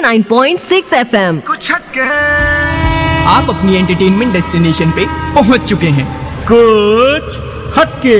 89.6 FM। कुछ हटके आप अपनी एंटरटेनमेंट डेस्टिनेशन पे पहुंच चुके हैं। कुछ हटके।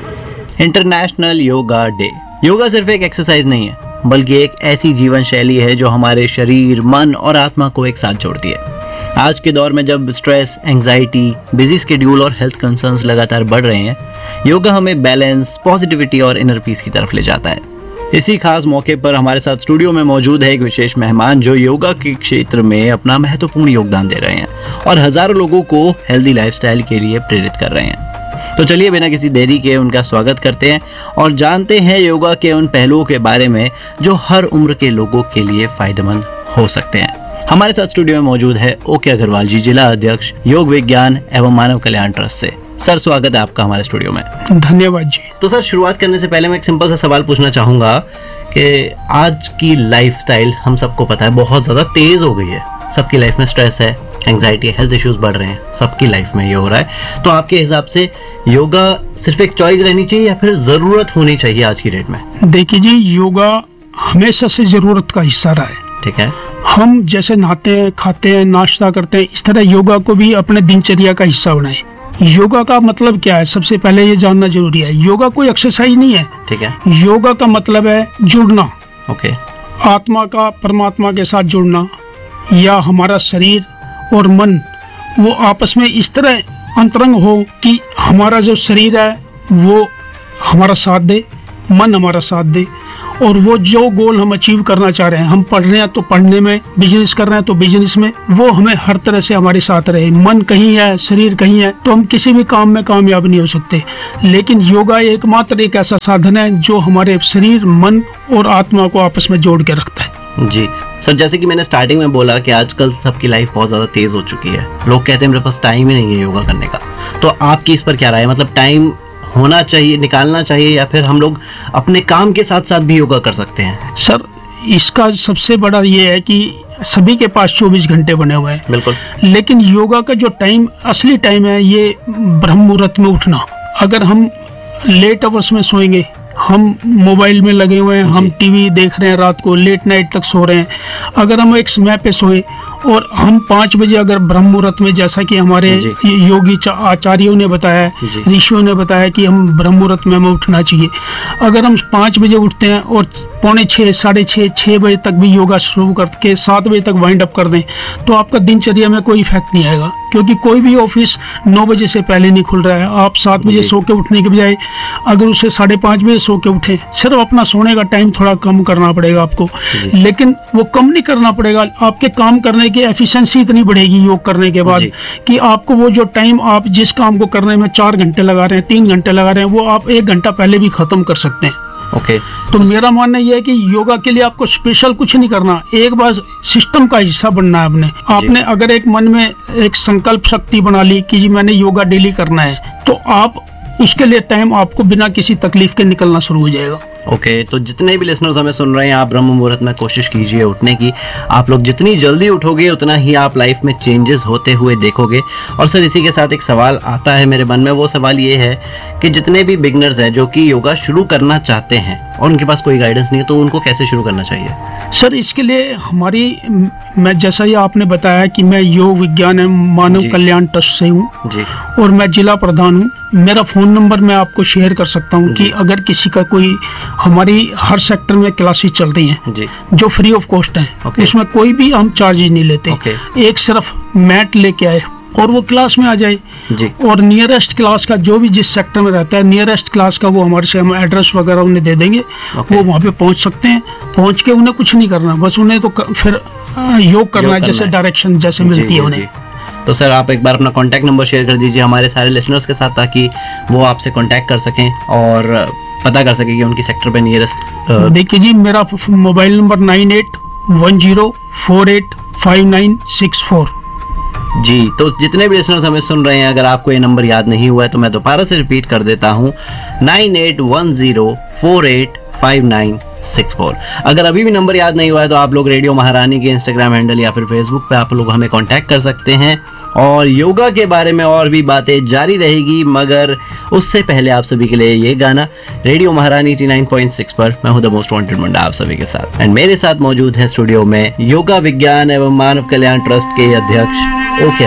International yoga day. योगा सिर्फ एक एक्सरसाइज नहीं है, बल्कि एक ऐसी जीवन शैली है जो हमारे शरीर, मन और आत्मा को एक साथ जोड़ती है। आज के दौर में जब स्ट्रेस, एंजाइटी, बिजी स्केड्यूल और हेल्थ कंसर्न्स लगातार बढ़ रहे हैं, योगा हमें बैलेंस, पॉजिटिविटी और इनर पीस की तरफ ले जाता है। इसी खास मौके पर हमारे साथ स्टूडियो में मौजूद है एक विशेष मेहमान जो योगा के क्षेत्र में अपना महत्वपूर्ण योगदान दे रहे हैं और हजारों लोगों को हेल्दी लाइफस्टाइल के लिए प्रेरित कर रहे हैं। तो चलिए बिना किसी देरी के उनका स्वागत करते हैं और जानते हैं योगा के उन पहलुओं के बारे में जो हर उम्र के लोगों के लिए फायदेमंद हो सकते हैं। हमारे साथ स्टूडियो में मौजूद है ओके अग्रवाल जी, जिला अध्यक्ष योग विज्ञान एवं मानव कल्याण ट्रस्ट से। सर, स्वागत है आपका हमारे स्टूडियो में। धन्यवाद जी। तो सर, शुरुआत करने से पहले मैं एक सिंपल सा सवाल पूछना चाहूंगा कि आज की लाइफस्टाइल हम सबको पता है बहुत ज्यादा तेज हो गई है। सबकी लाइफ में स्ट्रेस है, एंजाइटी, हेल्थ इश्यूज बढ़ रहे हैं, सबकी लाइफ में ये हो रहा है। तो आपके हिसाब से योगा सिर्फ एक चॉइस रहनी चाहिए या फिर जरूरत होनी चाहिए आज की डेट में? देखिए जी, योगा हमेशा से जरूरत का हिस्सा रहा है। ठीक है। हम जैसे नहाते हैं, खाते हैं, नाश्ता करते हैं, इस तरह योगा को भी अपने दिनचर्या का हिस्सा बनाएं। योगा का मतलब क्या है, सबसे पहले ये जानना जरूरी है। योगा कोई एक्सरसाइज नहीं है। ठीक है। योगा का मतलब है जुड़ना। ओके। आत्मा का परमात्मा के साथ जुड़ना, या हमारा शरीर और मन वो आपस में इस तरह अंतरंग हो कि हमारा जो शरीर है वो हमारा साथ दे, मन हमारा साथ दे, और वो जो गोल हम अचीव करना चाह रहे हैं, हम पढ़ रहे हैं तो पढ़ने में, बिजनेस कर रहे हैं तो बिजनेस में, वो हमें हर तरह से हमारे साथ रहे। मन कहीं है, शरीर कहीं है, तो हम किसी भी काम में कामयाब नहीं हो सकते। लेकिन योगा एकमात्र एक ऐसा साधन है जो हमारे शरीर, मन और आत्मा को आपस में जोड़ के रखता है। जी सर, जैसे कि मैंने स्टार्टिंग में बोला कि आजकल सबकी लाइफ बहुत ज्यादा तेज हो चुकी है। लोग कहते हैं मेरे पास टाइम ही नहीं है योगा करने का। तो आपकी इस पर क्या राय है? मतलब टाइम होना चाहिए, निकालना चाहिए, या फिर हम लोग अपने काम के साथ साथ भी योगा कर सकते हैं? सर, इसका सबसे बड़ा ये है कि सभी के पास 24 घंटे बने हुए हैं। बिल्कुल। लेकिन योगा का जो टाइम, असली टाइम है, ये ब्रह्म मुहूर्त में उठना। अगर हम लेट आवर्स में सोएंगे, हम मोबाइल में लगे हुए हैं, हम टीवी देख रहे हैं, रात को लेट नाइट तक सो रहे हैं, अगर हम एक समय पे सोए और हम 5 बजे अगर ब्रह्म मुहूर्त में, जैसा कि हमारे योगी आचार्यों ने बताया, ऋषियों ने बताया कि हम ब्रह्म मुहूर्त में हमें उठना चाहिए। अगर हम 5 बजे उठते हैं और 5:45, 6:30, 6 बजे तक भी योगा शुरू करके 7 बजे तक वाइंड अप कर दें, तो आपका दिनचर्या में कोई इफेक्ट नहीं आएगा। क्योंकि कोई भी ऑफिस 9 बजे से पहले नहीं खुल रहा है। आप 7 बजे सो के उठने के बजाय अगर उसे 5:30 बजे सो के उठे, सिर्फ अपना सोने का टाइम थोड़ा कम करना पड़ेगा आपको। लेकिन वो कम नहीं करना पड़ेगा, आपके काम करने की एफिशिएंसी इतनी बढ़ेगी योग करने के बाद कि आपको वो जो टाइम आप जिस काम को करने में 4 घंटे लगा रहे हैं, 3 घंटे लगा रहे हैं, वो आप 1 घंटा पहले भी खत्म कर सकते हैं। ओके। तो मेरा मानना यह है कि योगा के लिए आपको स्पेशल कुछ नहीं करना, एक बार सिस्टम का हिस्सा बनना है। आपने अगर एक मन में एक संकल्प शक्ति बना ली कि जी मैंने योगा डेली करना है, तो आप उसके लिए टाइम आपको बिना किसी तकलीफ के निकलना शुरू हो जाएगा। ओके। तो जितने भी लिसनर्स हमें सुन रहे हैं, आप ब्रह्म मुहूर्त में कोशिश कीजिए उठने की। आप लोग जितनी जल्दी उठोगे उतना ही आप लाइफ में चेंजेस होते हुए देखोगे। और सर, इसी के साथ एक सवाल आता है मेरे मन में। वो सवाल ये है कि जितने भी बिगनर्स हैं जो कि योगा शुरू करना चाहते हैं और उनके पास कोई गाइडेंस नहीं है, तो उनको कैसे शुरू करना चाहिए? सर, इसके लिए मैं जैसा ही आपने बताया कि मैं योग विज्ञान एवं मानव कल्याण ट्रस्ट से हूँ और मैं जिला प्रधान हूँ। मेरा फोन नंबर मैं आपको शेयर कर सकता हूँ कि अगर किसी का कोई, हमारी हर सेक्टर में क्लासेस चल रही हैं जो फ्री ऑफ कॉस्ट हैं। उसमें कोई भी हम चार्जेज नहीं लेते। एक सिर्फ मैट लेके आए और वो क्लास में आ जाए। और नियरेस्ट क्लास का, जो भी जिस सेक्टर में रहता है, नियरेस्ट क्लास का वो हमारे से हम एड्रेस वगैरह उन्हें दे देंगे। वो वहाँ पे पहुँच सकते हैं। पहुँच के उन्हें कुछ नहीं करना, बस उन्हें तो फिर योग करना है, जैसे डायरेक्शन जैसे मिलती है उन्हें। तो सर, आप एक बार अपना कॉन्टैक्ट नंबर शेयर कर दीजिए हमारे सारे लिसनर्स के साथ, ताकि वो आपसे कॉन्टैक्ट कर सकें और पता कर सकें कि उनकी सेक्टर पे नियरेस्ट। देखिए जी, मेरा मोबाइल नंबर 9810485964। जी, तो जितने भी लिसनर्स हमें सुन रहे हैं, अगर आपको ये नंबर याद नहीं हुआ है तो मैं दोबारा से रिपीट कर देता हूँ, 9810485964। अगर अभी भी नंबर याद नहीं हुआ है तो आप लोग रेडियो महारानी के इंस्टाग्राम हैंडल या फिर फेसबुक पे आप लोग हमें कांटेक्ट कर सकते हैं और योगा के बारे में और भी बातें जारी रहेगी, मगर उससे पहले आप सभी के लिए ये गाना रेडियो महारानी 89.6 पर। मैं हूं द मोस्ट वांटेड मुंडा आप सभी के साथ, एंड मेरे साथ मौजूद है स्टूडियो में योगा विज्ञान एवं मानव कल्याण ट्रस्ट के अध्यक्ष ओके